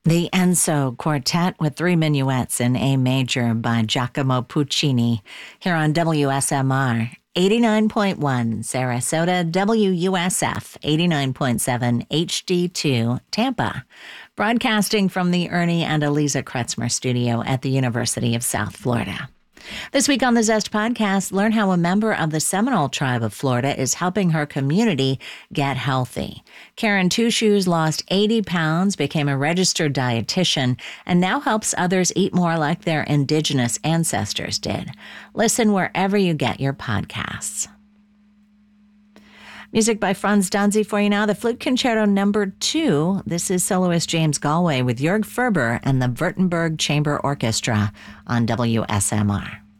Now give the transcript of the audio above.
The Enso Quartet with three minuets in A major by Giacomo Puccini here on WSMR 89.1 Sarasota, WUSF 89.7 HD2 Tampa, broadcasting from the Ernie and Eliza Kretzmer studio at the University of South Florida. This week on the Zest podcast, learn how a member of the Seminole Tribe of Florida is helping her community get healthy. Karen Two Shoes lost 80 pounds, became a registered dietitian, and now helps others eat more like their indigenous ancestors did. Listen wherever you get your podcasts. Music by Franz Danzi for you now. The Flute Concerto No. 2. This is soloist James Galway with Jörg Ferber and the Württemberg Chamber Orchestra on WSMR.